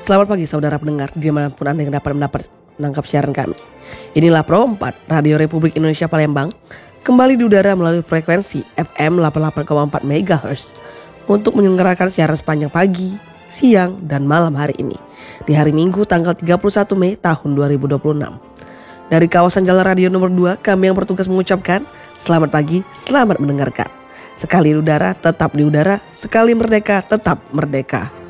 Selamat pagi saudara pendengar dimanapun Anda yang dapat menangkap siaran kami. Inilah Pro 4 Radio Republik Indonesia Palembang kembali di udara melalui frekuensi FM 88,4 MHz untuk menyelenggarakan siaran sepanjang pagi, siang, dan malam hari ini di hari Minggu tanggal 31 Mei tahun 2026. Dari kawasan Jalan Radio nomor 2 kami yang bertugas mengucapkan selamat pagi, selamat mendengarkan. Sekali di udara tetap di udara, sekali merdeka tetap merdeka.